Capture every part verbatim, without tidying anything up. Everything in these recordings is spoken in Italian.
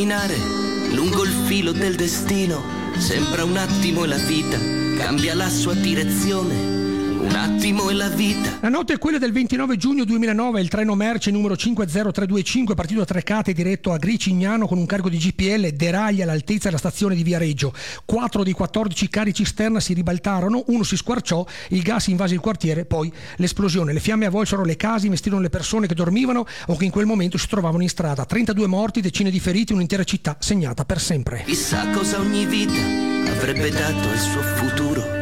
Lungo il filo del destino, sembra un attimo e la vita cambia la sua direzione. Un attimo e la vita. La notte è quella del ventinove giugno duemilanove. Il treno merci numero cinque zero tre due cinque, partito da Trecate diretto a Gricignano con un carico di G P L, deraglia all'altezza della stazione di Viareggio. Quattro dei quattordici carri cisterna si ribaltarono, uno si squarciò, il gas invase il quartiere, poi l'esplosione. Le fiamme avvolsero le case, investirono le persone che dormivano o che in quel momento si trovavano in strada. trentadue morti, decine di feriti, un'intera città segnata per sempre. Chissà cosa ogni vita avrebbe dato al suo futuro.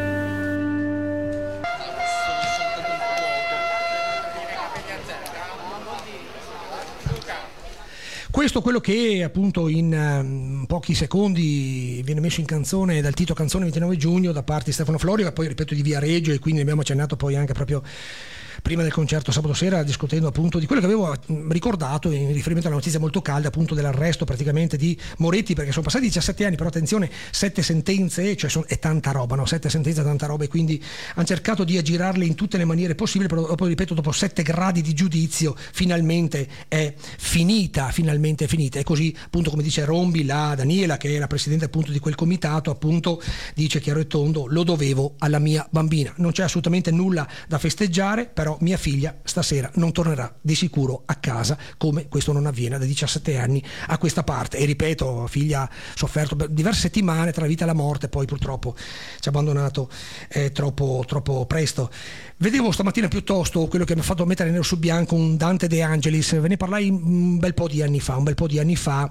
Questo è quello che appunto in um, pochi secondi viene messo in canzone dal Tito Canzone ventinove giugno da parte di Stefano Florio, che poi ripeto di Viareggio, e quindi ne abbiamo accennato poi anche proprio prima del concerto sabato sera, discutendo appunto di quello che avevo ricordato in riferimento alla notizia molto calda appunto dell'arresto praticamente di Moretti, perché sono passati diciassette anni, però attenzione, sette sentenze, cioè sono, è tanta roba, no? Sette sentenze, tanta roba, e quindi hanno cercato di aggirarle in tutte le maniere possibili, però dopo, ripeto, dopo sette gradi di giudizio finalmente è finita, finalmente è finita, e così appunto come dice Rombi, la Daniela, che è la presidente appunto di quel comitato, appunto dice chiaro e tondo: lo dovevo alla mia bambina, non c'è assolutamente nulla da festeggiare, però mia figlia stasera non tornerà di sicuro a casa, come questo non avviene da diciassette anni a questa parte. E ripeto, figlia ha sofferto per diverse settimane tra la vita e la morte, poi purtroppo ci ha abbandonato eh, troppo, troppo presto. Vedevo stamattina piuttosto quello che mi ha fatto mettere nero su bianco un Dante De Angelis, ve ne parlai un bel po' di anni fa, un bel po' di anni fa,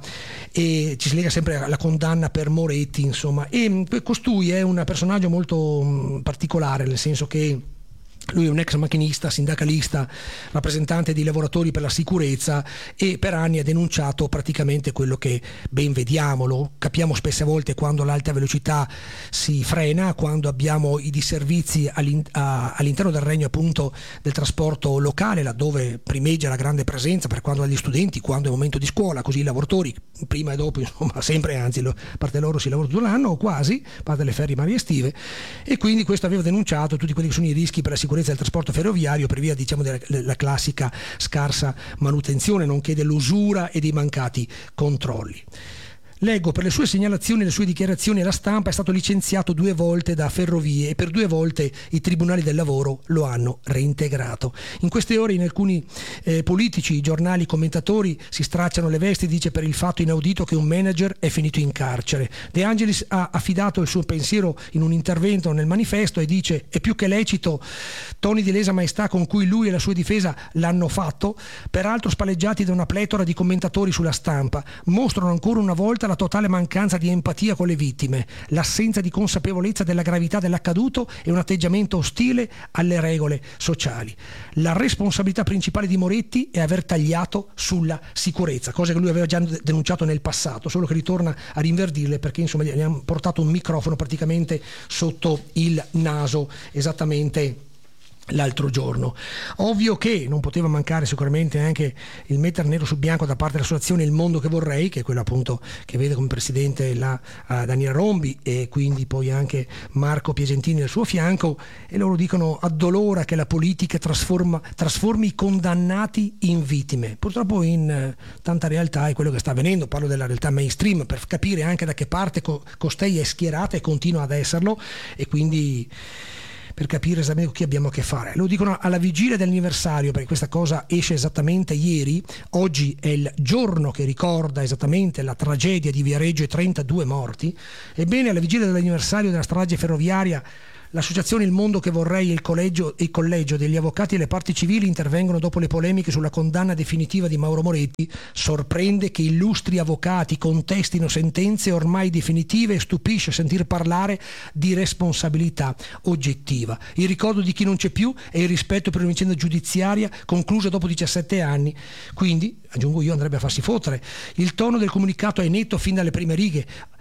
e ci si lega sempre alla condanna per Moretti, insomma, e costui è un personaggio molto particolare, nel senso che lui è un ex macchinista, sindacalista, rappresentante di lavoratori per la sicurezza, e per anni ha denunciato praticamente quello che ben vediamo, lo capiamo spesse volte quando l'alta velocità si frena, quando abbiamo i disservizi all'interno del regno appunto del trasporto locale, laddove primeggia la grande presenza per quanto agli studenti, quando è momento di scuola, così i lavoratori prima e dopo, insomma sempre, anzi a parte loro si lavora tutto l'anno o quasi, a parte le ferie marie estive, e quindi questo aveva denunciato tutti quelli che sono i rischi per la sicurezza del trasporto ferroviario per via, diciamo, della, della classica scarsa manutenzione, nonché dell'usura e dei mancati controlli. Leggo: per le sue segnalazioni e le sue dichiarazioni alla stampa è stato licenziato due volte da Ferrovie e per due volte i tribunali del lavoro lo hanno reintegrato. In queste ore in alcuni eh, politici, giornali, commentatori si stracciano le vesti, dice, per il fatto inaudito che un manager è finito in carcere. De Angelis ha affidato il suo pensiero in un intervento nel Manifesto e dice: è più che lecito toni di lesa maestà con cui lui e la sua difesa l'hanno fatto, peraltro spalleggiati da una pletora di commentatori sulla stampa, mostrano ancora una volta la totale mancanza di empatia con le vittime, l'assenza di consapevolezza della gravità dell'accaduto e un atteggiamento ostile alle regole sociali. La responsabilità principale di Moretti è aver tagliato sulla sicurezza, cosa che lui aveva già denunciato nel passato, solo che ritorna a rinverdirle perché insomma gli hanno portato un microfono praticamente sotto il naso esattamente l'altro giorno. Ovvio che non poteva mancare sicuramente anche il mettere nero su bianco da parte dell'associazione Il Mondo che Vorrei, che è quella appunto che vede come presidente la uh, Daniela Rombi e quindi poi anche Marco Piacentini al suo fianco, e loro dicono: addolora che la politica trasforma, trasformi i condannati in vittime. Purtroppo in uh, tanta realtà è quello che sta avvenendo, parlo della realtà mainstream per capire anche da che parte co- costei è schierata e continua ad esserlo, e quindi per capire esattamente con chi abbiamo a che fare. Lo dicono alla vigilia dell'anniversario, perché questa cosa esce esattamente ieri. Oggi è il giorno che ricorda esattamente la tragedia di Viareggio e trentadue morti. Ebbene, alla vigilia dell'anniversario della strage ferroviaria, l'associazione Il Mondo che Vorrei e il collegio, il collegio degli avvocati e le parti civili intervengono dopo le polemiche sulla condanna definitiva di Mauro Moretti. Sorprende che illustri avvocati contestino sentenze ormai definitive e stupisce sentir parlare di responsabilità oggettiva. Il ricordo di chi non c'è più e il rispetto per una vicenda giudiziaria conclusa dopo diciassette anni. Quindi, aggiungo io, andrebbe a farsi fottere. Il tono del comunicato è netto fin dalle prime righe.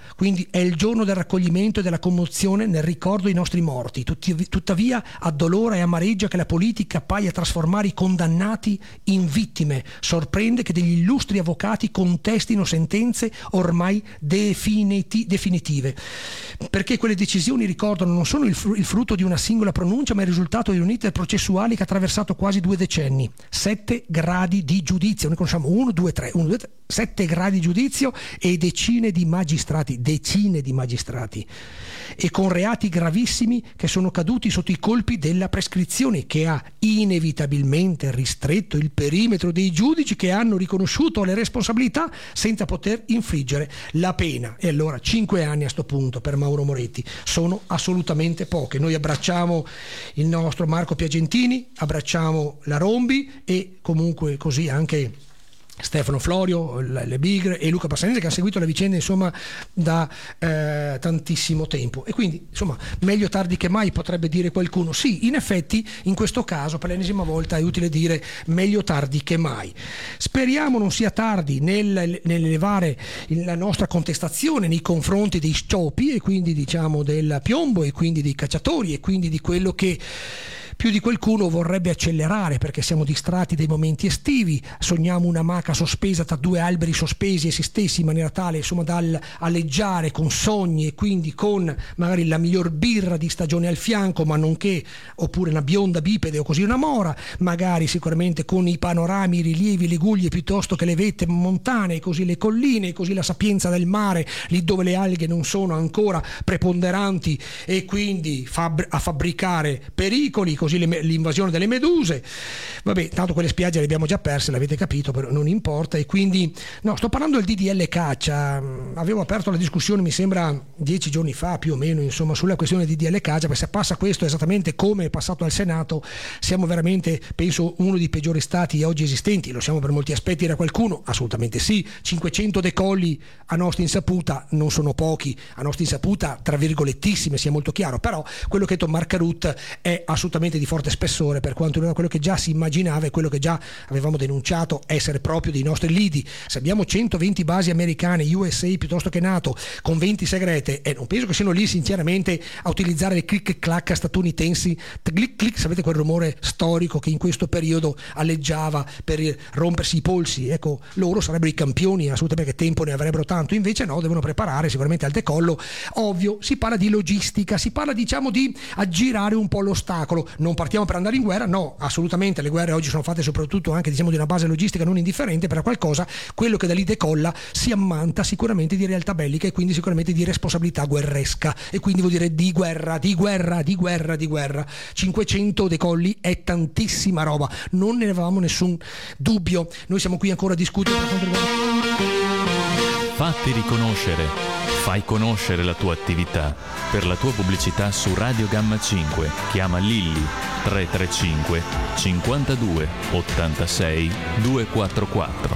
quindi è il giorno del raccoglimento e della commozione nel ricordo dei nostri morti. Tuttavia addolora e amareggia che la politica appaia trasformare i condannati in vittime. Sorprende che degli illustri avvocati contestino sentenze ormai definiti- definitive, perché quelle decisioni, ricordano, non sono il, fr- il frutto di una singola pronuncia, ma il risultato di un iter processuale che ha attraversato quasi due decenni. Sette gradi di giudizio, noi conosciamo uno, due, tre, uno, due, tre, sette gradi di giudizio e decine di magistrati, decine di magistrati, e con reati gravissimi che sono caduti sotto i colpi della prescrizione, che ha inevitabilmente ristretto il perimetro dei giudici che hanno riconosciuto le responsabilità senza poter infliggere la pena. E allora cinque anni a sto punto per Mauro Moretti sono assolutamente poche. Noi abbracciamo il nostro Marco Piagentini, abbracciamo la Rombi e comunque così anche Stefano Florio, le Bigre e Luca Passanese, che ha seguito la vicenda insomma da eh, tantissimo tempo. E quindi insomma meglio tardi che mai, potrebbe dire qualcuno. Sì, in effetti in questo caso per l'ennesima volta è utile dire meglio tardi che mai. Speriamo non sia tardi nel, nell'elevare la nostra contestazione nei confronti dei scioppi e quindi diciamo del piombo e quindi dei cacciatori e quindi di quello che più di qualcuno vorrebbe accelerare, perché siamo distratti dai momenti estivi, sogniamo una maca sospesa tra due alberi sospesi essi stessi in maniera tale insomma da alleggiare con sogni e quindi con magari la miglior birra di stagione al fianco, ma nonché oppure una bionda bipede o così una mora, magari sicuramente con i panorami, i rilievi, le guglie piuttosto che le vette montane, così le colline, così la sapienza del mare lì dove le alghe non sono ancora preponderanti e quindi fab- a fabbricare pericoli, così le, l'invasione delle meduse. Vabbè, tanto quelle spiagge le abbiamo già perse, l'avete capito, però non importa. E quindi no, sto parlando del D D L caccia. Avevo aperto la discussione mi sembra dieci giorni fa più o meno insomma sulla questione del D D L caccia, perché se passa questo esattamente come è passato al Senato siamo veramente, penso, uno dei peggiori stati oggi esistenti. Lo siamo per molti aspetti, era qualcuno? Assolutamente sì. Cinquecento decolli a nostra insaputa non sono pochi, a nostra insaputa tra virgolettissime, sia molto chiaro, però quello che ha detto Mark Rutte è assolutamente di forte spessore per quanto riguarda quello che già si immaginava e quello che già avevamo denunciato essere proprio dei nostri lidi. Se abbiamo centoventi basi americane, U S A piuttosto che NATO, con venti segrete, e non penso che siano lì sinceramente a utilizzare le click e clack statunitensi, click click, sapete quel rumore storico che in questo periodo alleggiava per rompersi i polsi, ecco, loro sarebbero i campioni assolutamente, che tempo ne avrebbero tanto, invece no, devono preparare sicuramente al decollo. Ovvio, si parla di logistica, si parla diciamo di aggirare un po' l'ostacolo. Non partiamo per andare in guerra, no, assolutamente, le guerre oggi sono fatte soprattutto anche diciamo di una base logistica non indifferente, per qualcosa quello che da lì decolla si ammanta sicuramente di realtà bellica e quindi sicuramente di responsabilità guerresca, e quindi vuol dire di guerra, di guerra, di guerra, di guerra. cinquecento decolli è tantissima roba, non ne avevamo nessun dubbio. Noi siamo qui ancora a discutere per quanto riguarda... Fatti riconoscere, fai conoscere la tua attività. Per la tua pubblicità su Radio Gamma cinque chiama Lilli tre tre cinque cinquantadue ottantasei duecentoquarantaquattro.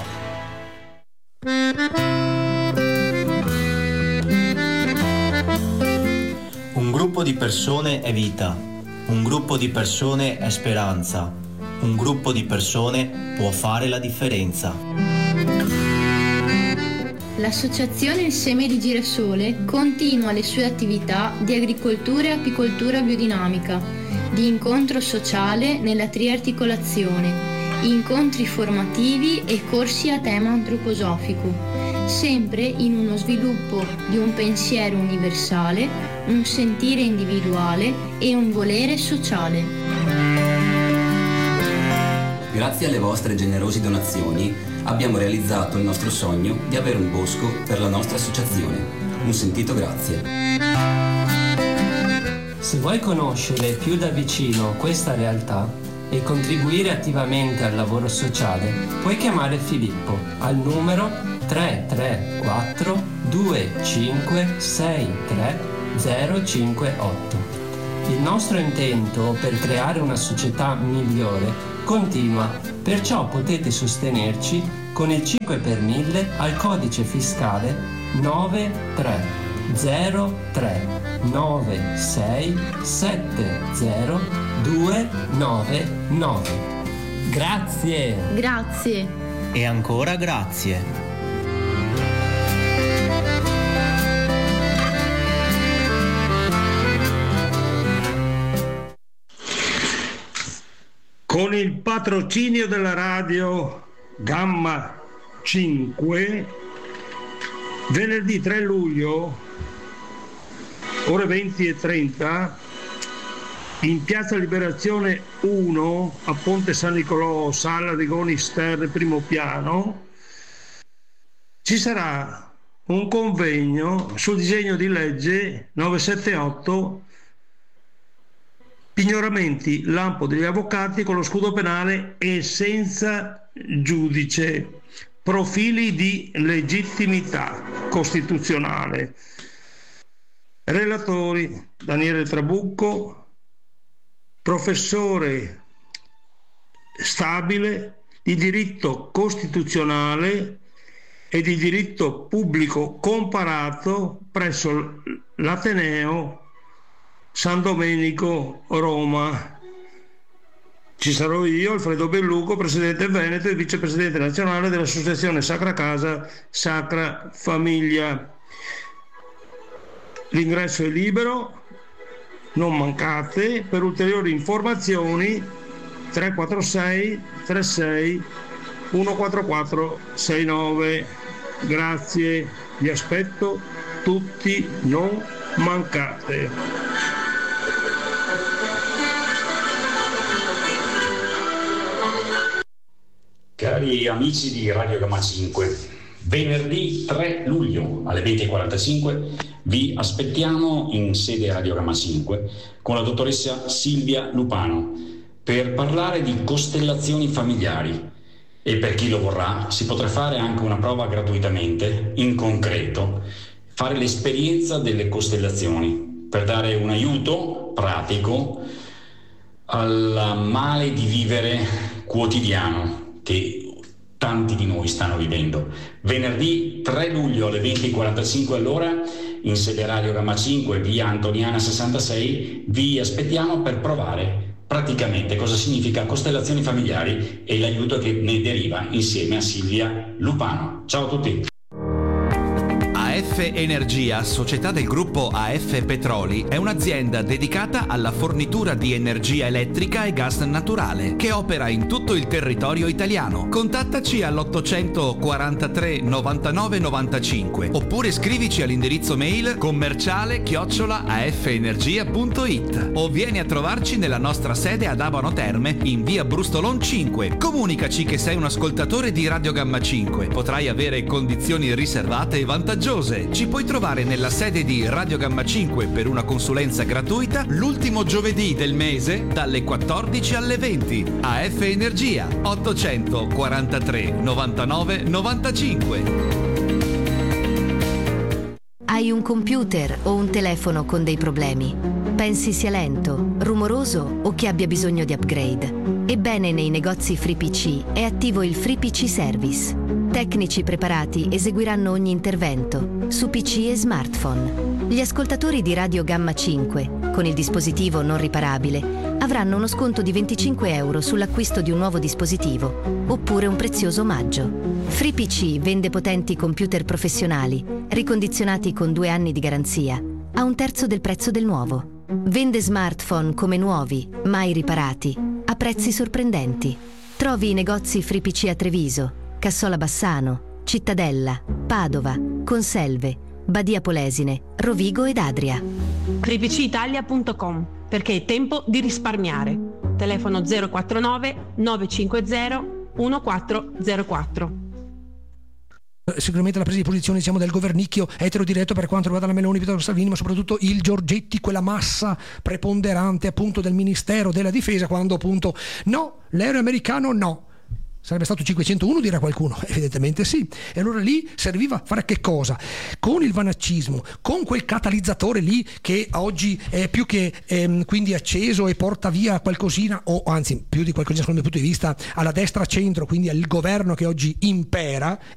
Un gruppo di persone è vita, un gruppo di persone è speranza, un gruppo di persone può fare la differenza. L'associazione Il Seme di Girasole continua le sue attività di agricoltura e apicoltura biodinamica, di incontro sociale nella triarticolazione, incontri formativi e corsi a tema antroposofico, sempre in uno sviluppo di un pensiero universale, un sentire individuale e un volere sociale. Grazie alle vostre generose donazioni abbiamo realizzato il nostro sogno di avere un bosco per la nostra associazione. Un sentito grazie. Se vuoi conoscere più da vicino questa realtà e contribuire attivamente al lavoro sociale, puoi chiamare Filippo al numero tre tre quattro due cinque sei tre zero cinque otto. Il nostro intento per creare una società migliore continua, perciò potete sostenerci con il cinque per mille al codice fiscale nove tre zero tre nove sei sette zero due nove nove. Grazie! Grazie! E ancora grazie! con il patrocinio della radio Gamma cinque, venerdì tre luglio, ore venti e trenta, in Piazza Liberazione uno a Ponte San Nicolò, Sala Rigoni Ster, primo piano, ci sarà un convegno sul disegno di legge novecentosettantotto, pignoramenti, lampo degli avvocati con lo scudo penale e senza giudice, profili di legittimità costituzionale. Relatori Daniele Trabucco, professore stabile di diritto costituzionale e di diritto pubblico comparato presso l'Ateneo San Domenico, Roma. Ci sarò io, Alfredo Belluco, presidente veneto e vicepresidente nazionale dell'associazione Sacra Casa, Sacra Famiglia. L'ingresso è libero, non mancate. Per ulteriori informazioni tre quattro sei tre sei uno quattro quattro sei nove. Grazie, vi aspetto tutti, non mancate. Cari amici di Radio Gamma cinque, venerdì tre luglio alle venti e quarantacinque vi aspettiamo in sede Radio Gamma cinque con la dottoressa Silvia Lupano per parlare di costellazioni familiari, e per chi lo vorrà si potrà fare anche una prova gratuitamente, in concreto, fare l'esperienza delle costellazioni per dare un aiuto pratico al male di vivere quotidiano che tanti di noi stanno vivendo. Venerdì tre luglio alle venti e quarantacinque all'ora in sede Radio Gamma cinque, via Antoniana sessantasei, vi aspettiamo per provare praticamente cosa significa costellazioni familiari e l'aiuto che ne deriva insieme a Silvia Lupano. Ciao a tutti. A F Energia, società del gruppo A F Petroli, è un'azienda dedicata alla fornitura di energia elettrica e gas naturale che opera in tutto il territorio italiano. Contattaci all'ottocentoquarantatré novantanove novantacinque oppure scrivici all'indirizzo mail commerciale chiocciola afenergia punto it o vieni a trovarci nella nostra sede ad Abano Terme in via Brustolon cinque. Comunicaci che sei un ascoltatore di Radio Gamma cinque. Potrai avere condizioni riservate e vantaggiose. Ci puoi trovare nella sede di Radio Gamma cinque per una consulenza gratuita l'ultimo giovedì del mese dalle quattordici alle venti. A F Energia ottocentoquarantatré novantanove novantacinque. Hai un computer o un telefono con dei problemi? Pensi sia lento, rumoroso o che abbia bisogno di upgrade? Ebbene, nei negozi FreePC è attivo il FreePC Service. Tecnici preparati eseguiranno ogni intervento su P C e smartphone. Gli ascoltatori di Radio Gamma cinque, con il dispositivo non riparabile, avranno uno sconto di venticinque euro sull'acquisto di un nuovo dispositivo, oppure un prezioso omaggio. FreePC vende potenti computer professionali, ricondizionati con due anni di garanzia, a un terzo del prezzo del nuovo. Vende smartphone come nuovi, mai riparati, a prezzi sorprendenti. Trovi i negozi FreePC a Treviso, Cassola Bassano, Cittadella, Padova, Conselve, Badia Polesine, Rovigo ed Adria. free p c italia punto com, perché è tempo di risparmiare. Telefono zero quattro nove nove cinque zero uno quattro zero quattro. Sicuramente la presa di posizione, diciamo, del governicchio eterodiretto per quanto riguarda la Meloni, Pietro Salvini, ma soprattutto il Giorgetti, quella massa preponderante appunto del Ministero della Difesa, quando appunto no, l'aereo americano no. Sarebbe stato cinquecentouno, dirà qualcuno, evidentemente sì. E allora lì serviva fare che cosa? Con il vanaccismo, con quel catalizzatore lì che oggi è più che ehm, quindi acceso e porta via qualcosina, o anzi più di qualcosina secondo il mio punto di vista, alla destra centro, quindi al governo che oggi impera,